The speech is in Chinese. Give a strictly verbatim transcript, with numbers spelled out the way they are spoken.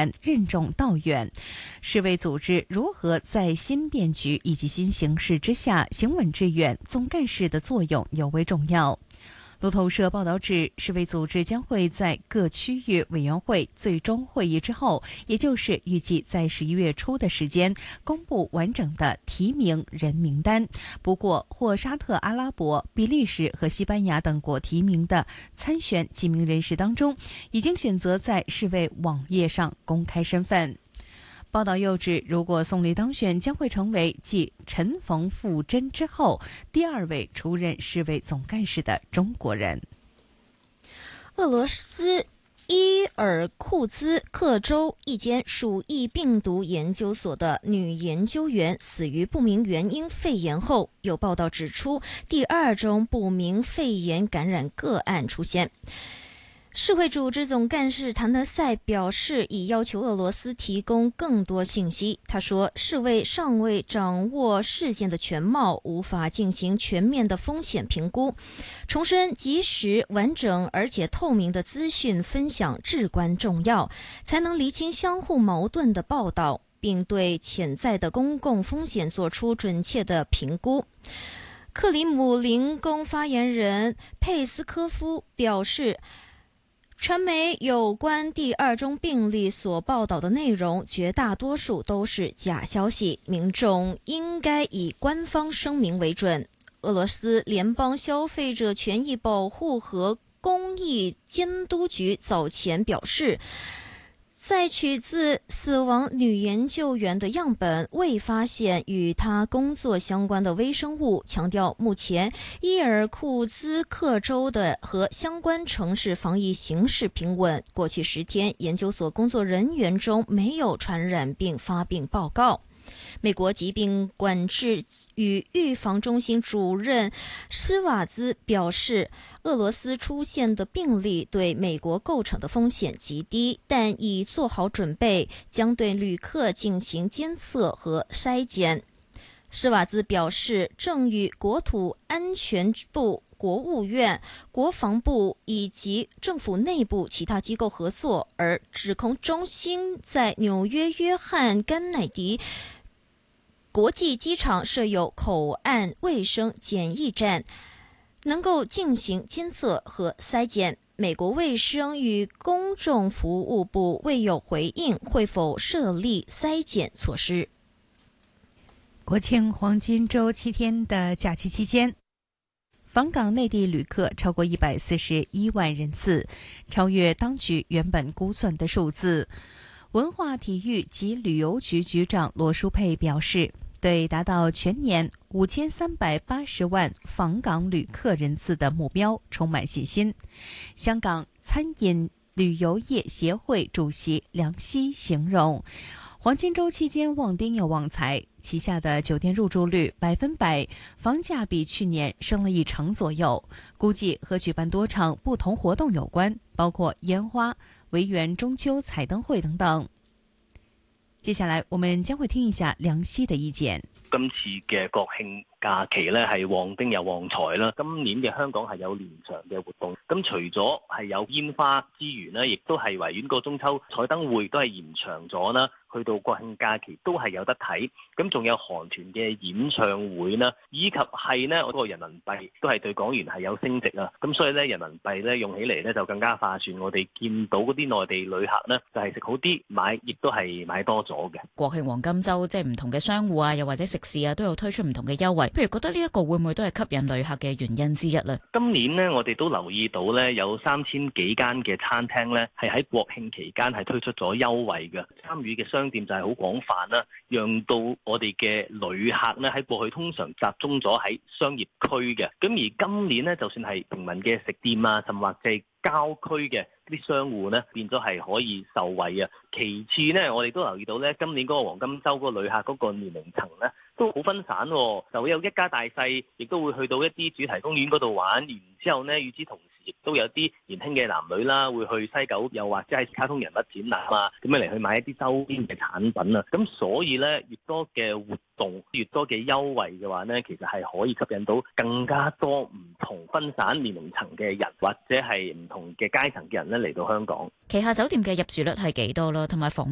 员任重道远。世卫组织如何在新变局以及新形势之下行稳致远，总干事的作用尤为重要。路透社报道指，世卫组织将会在各区域委员会最终会议之后，也就是预计在十一月初的时间，公布完整的提名人名单。不过，获沙特阿拉伯、比利时和西班牙等国提名的参选几名人士当中，已经选择在世卫网页上公开身份。报道又指，如果宋丽当选，将会成为继陈冯富珍之后第二位出任世卫总干事的中国人。 俄罗斯伊尔库兹克州一间鼠疫病毒研究所的女研究员死于不明原因肺炎后，有报道指出，第二宗不明肺炎感染个案出现。世卫组织总干事谭德赛表示，已要求俄罗斯提供更多信息。他说，世卫尚未掌握事件的全貌，无法进行全面的风险评估。重申及时、完整而且透明的资讯分享至关重要，才能厘清相互矛盾的报道，并对潜在的公共风险做出准确的评估。克里姆林宫发言人佩斯科夫表示，传媒有关第二宗病例所报道的内容，绝大多数都是假消息，民众应该以官方声明为准。俄罗斯联邦消费者权益保护和公益监督局早前表示，在取自死亡女研究员的样本未发现与她工作相关的微生物，强调目前伊尔库兹克州的和相关城市防疫形势平稳。过去十天，研究所工作人员中没有传染病发病报告。美国疾病管制与预防中心主任施瓦兹表示，俄罗斯出现的病例对美国构成的风险极低，但已做好准备，将对旅客进行监测和筛检。施瓦兹表示，正与国土安全部、国务院、国防部以及政府内部其他机构合作，而指控中心在纽约约翰甘乃迪国际机场设有口岸卫生检疫站，能够进行监测和筛检。美国卫生与公众服务部未有回应会否设立筛检措施。 国庆黄金周七天的假期期间，访港内地旅客超过一百四十一万人次，超越当局原本估算的数字。文化体育及旅游局局长罗淑佩表示，对达到全年五千三百八十万访港旅客人次的目标充满信心。香港餐饮旅游业协会主席梁希形容，黄金周期间旺丁又旺财，旗下的酒店入住率百分百，房价比去年升了一成左右，估计和举办多场不同活动有关，包括烟花、维园中秋彩灯会等等。接下来我们将会听一下梁希的意见。 今次嘅國慶假期咧係旺丁又旺財啦，今年嘅香港係有連場嘅活動，咁除咗係有煙花之餘呢，亦都係維園個中秋彩燈會都係延長咗啦，去到國慶假期都係有得睇，咁仲有韓團嘅演唱會啦，以及係呢嗰個人民幣都係對港元係有升值啊，咁所以咧人民幣咧用起嚟咧就更加划算，我哋見到嗰啲內地旅客呢，就係食好啲，買亦都係買多咗嘅。 國慶黃金週即係唔同嘅商戶啊，又或者食肆啊，都有推出唔同嘅優惠。譬如覺得呢一個會唔會都係吸引旅客嘅原因之一咧？ 今年呢，我哋都留意到咧，有三千幾間嘅餐廳咧，係喺國慶期間係推出咗優惠嘅。參與嘅商店就係好廣泛啦，讓到我哋嘅旅客咧喺過去通常集中咗喺商業區嘅。咁而今年呢，就算係平民嘅食店啊，甚或者係郊區嘅啲商戶呢，變咗係可以受惠啊。其次呢，我哋都留意到咧，今年嗰個黃金週嗰個旅客嗰個年齡層咧，都好分散喎，就有一家大細，亦都會去到一啲主題公園嗰度玩，然之後呢，與之同時亦都有啲年輕嘅男女啦，會去西九，又或者係卡通人物展覽啊，咁樣嚟去買一啲周邊嘅產品啊。咁所以呢，越多嘅活動，越多嘅優惠嘅話呢，其實係可以吸引到更加多唔同分散年齡層嘅人，或者係唔同嘅階層嘅人呢嚟到香港。 旗下酒店嘅入住率係幾多啦？同埋房